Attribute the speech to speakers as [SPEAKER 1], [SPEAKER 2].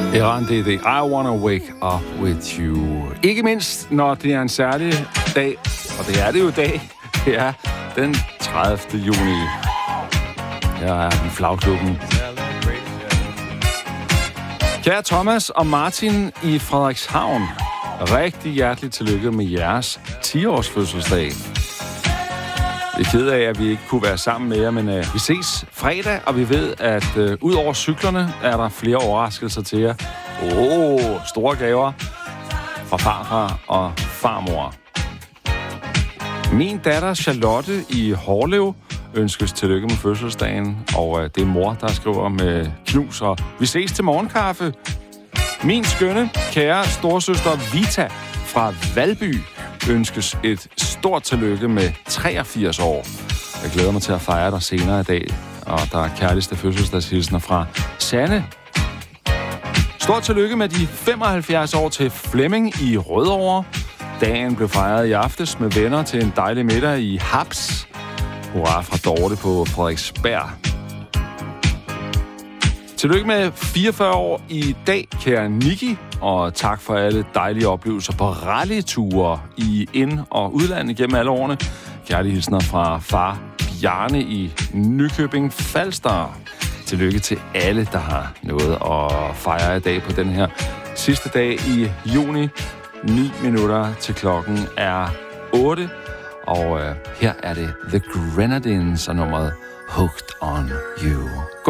[SPEAKER 1] Det er I Wanna Wake Up With You. Ikke mindst, når det er en særlig dag, og det er det jo i dag. Det er den 30. juni. Her er den flagklubben. Kære Thomas og Martin i Frederikshavn, rigtig hjerteligt tillykke med jeres 10-års fødselsdag. Jeg er ked af, at vi ikke kunne være sammen med jer, men vi ses fredag, og vi ved, at ud over cyklerne er der flere overraskelser til jer. Store gaver fra farfar og farmor. Min datter Charlotte i Hårlev ønskes tillykke med fødselsdagen, og det er mor, der skriver med knus, og vi ses til morgenkaffe. Min skønne, kære storsøster Vita fra Valby ønskes et stort tillykke med 83 år. Jeg glæder mig til at fejre dig senere i dag, og der er kærligste fødselsdagshilsner fra Sanne. Stort tillykke med de 75 år til Flemming i Rødovre. Dagen blev fejret i aftes med venner til en dejlig middag i Haps. Hurra fra Dorte på Frederiksberg. Tillykke med 44 år i dag, kære Niki, og tak for alle dejlige oplevelser på rallyture i ind- og udlandet gennem alle årene. Kærlige hilsner fra far Bjarne i Nykøbing Falster. Tillykke til alle, der har noget at fejre i dag på den her sidste dag i juni. 9 minutter til klokken er 8. Og her er det The Grenadines og nummeret Hooked on You.